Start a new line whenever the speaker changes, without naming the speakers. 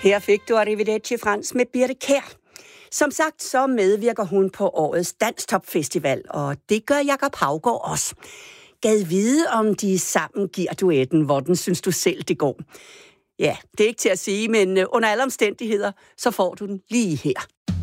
Her fik du Arrivederci Frans med Birthe Kjær. Som sagt, så medvirker hun på årets Danstop-festival, og det gør Jakob Haugaard også. Gad vide, om de sammen giver duetten, hvordan synes du selv, det går? Ja, det er ikke til at sige, men under alle omstændigheder, så får du den lige her.